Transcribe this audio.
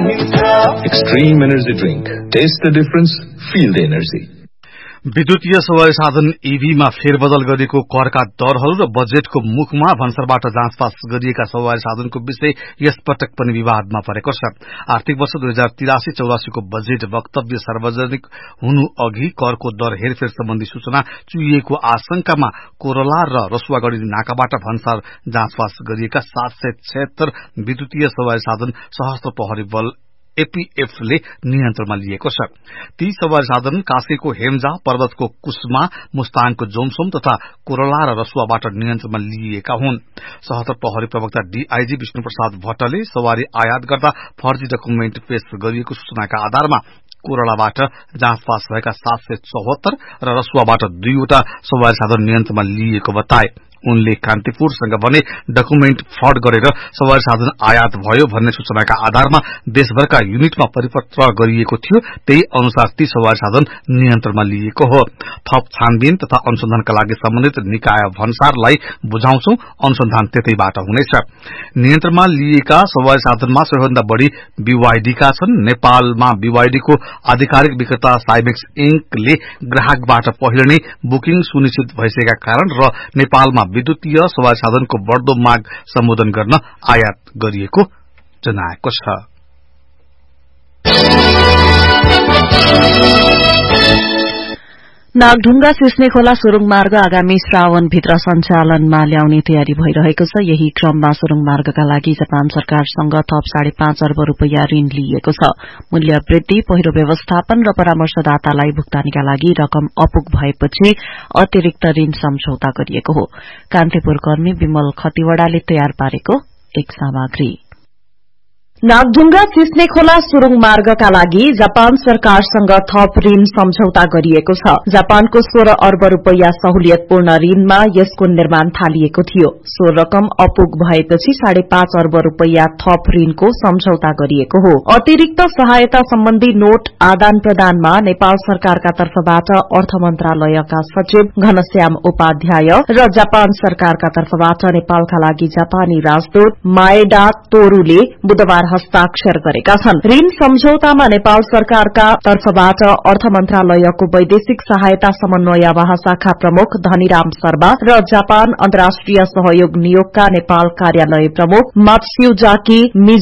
Extreme energy drink. Taste the difference, feel the energy. विद्युतीय सवारी साधन ईभीमा फेरबदल गरिएको करका दरहरू र बजेटको मुखमा भन्सारबाट जाँचपास गरिएका सवारी साधनको विषय यस पटक पनि विवादमा परेको छ। आर्थिक वर्ष 2083-84 को बजेट वक्तव्य सार्वजनिक हुनु अघि करको दर हेरफेर सम्बन्धी सूचना चुहिएको आशंकामा कोरला र रसुवागढ़ी नाकाबाट भन्सार जाँचपास गरिएका 776 विद्युतीय सवारी साधन सशस्त्र प्रहरी बल एपीएफ ले नियन्त्रणमा लिएको छ। ती सवारी साधन कास्कीको हेम्जा, पर्वतको कुस्मा, मुस्ताङको जोमसोम तथा कोरला र रसुवाबाट नियन्त्रणमा लिएका हुन्। सशस्त्र प्रहरी प्रवक्ता डीआईजी विष्णु प्रसाद भट्टले सवारी आयात गर्दा फर्जी डकुमेन्ट पेश गरिएको सूचनाका आधारमा कोरलाबाट जाँचपास भएका 774 र रसुवाबाट 2 वटा सवारी साधन नियन्त्रणमा लिएको बताए। उनले कान्तिपुरसँग भने डकुमेन्ट फ्रड गरेर सवारी साधन आयात भयो भन्ने सूचनाका आधारमा देशभरका युनिटमा परिपत्र गरिएको थियो। त्यही अनुसार ती सवारी साधन नियन्त्रणमा लिएको हो। थप छानबिन तथा अनुसन्धानका लागि सम्बन्धित निकाय भन्सारलाई बुझाउँछौं, अनुसन्धान त्यतैबाट हुनेछ। नियन्त्रणमा लिएका सवारी साधनमा सबैभन्दा बढ़ी बीवाईडीका छन्। नेपालमा बीवाईडीको आधिकारिक विक्रेता साइमेक्स इंकले ग्राहकबाट पहिले नै बुकिङ सुनिश्चित भइसकेका कारण र नेपालमा विद्युतीय सवारी साधनको बढ्दो माग सम्बोधन गर्न आयात गरिएको जनाएको छ। नागढुंगा सिस्ने खोला सुरुङ मार्ग आगामी श्रावण भित्र सञ्चालनमा ल्याउने तयारी भइरहेको छ। यही क्रममा सुरुङ मार्गका लागि जापान सरकारसँग थप 5.5 अर्ब रूपियाँ ऋण लिएको छ। मूल्य वृद्धि, पहिरो व्यवस्थापन र परामर्शदातालाई भुक्तानीका लागि रकम अपुग भएपछि अतिरिक्त ऋण सम्झौता गरिएको हो। कान्तिपुर कर्मी विमल खतिवड़ाले तयार पारेको एक सामग्री। नागढुंगा सिस्ने खोला सुरुङ मार्गका लागि जापान सरकारसँग थप ऋण सम्झौता गरिएको छ। जापानको 16 अर्ब रूपियाँ सहुलियतपूर्ण ऋणमा यसको निर्माण थालिएको थियो। सो रकम अपुग भएपछि 5.5 अर्ब रूपियाँ थप ऋणको सम्झौता गरिएको हो। अतिरिक्त सहायता सम्बन्धी नोट आदान प्रदानमा नेपाल सरकारका तर्फबाट अर्थ मन्त्रालयका सचिव घनश्याम उपाध्याय र जापान सरकारका तर्फबाट नेपालका लागि जापानी राजदूत माएडा तोरूले बुधबार हस्ताक्षर गरेका छन्। ऋण सम्झौतामा नेपाल सरकारका तर्फबाट अर्थ मन्त्रालयको वैदेशिक सहायता समन्वय महाशाखा प्रमुख धनीराम शर्मा र जापान अन्तर्राष्ट्रिय सहयोग नियोगका नेपाल कार्यालय प्रमुख मात्स्युजाकी